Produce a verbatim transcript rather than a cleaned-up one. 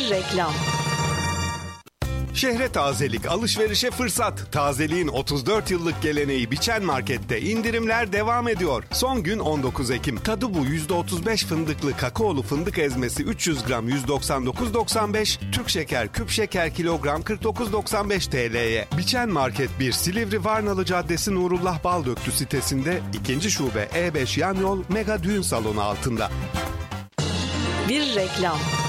Bir reklam. Şehre tazelik, alışverişe fırsat. Tazeliğin otuz dört yıllık geleneği Biçen Market'te indirimler devam ediyor. Son gün on dokuz Ekim. Tadı bu yüzde otuz beş fındıklı kakaolu fındık ezmesi üç yüz gram yüz doksan dokuz doksan beş. Türk şeker küp şeker kilogram kırk dokuz doksan beş T L'ye. Biçen Market bir Silivri Varnalı Caddesi Nurullah Baldöktü sitesinde, ikinci şube E beş yan yol Mega Düğün Salonu altında. Bir reklam.